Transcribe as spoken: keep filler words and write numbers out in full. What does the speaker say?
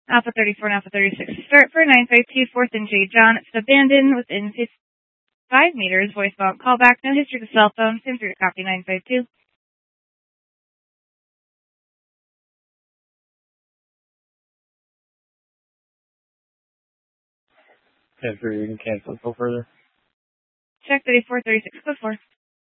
Alpha thirty-four and Alpha thirty-six. Start for nine five two, fourth and J. John. It's abandoned within five meters. Voicemail callback. No history of the cell phone. Same through copy nine five two. ten three, you can cancel. Go further. Check thirty-four thirty-six. Go for.